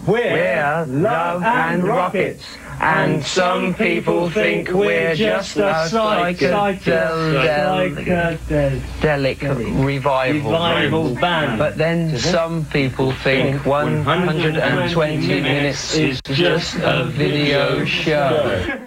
We're Love and Rockets, and some people think we're just a psychedelic revival band. But then some people think 120 minutes is just a video show.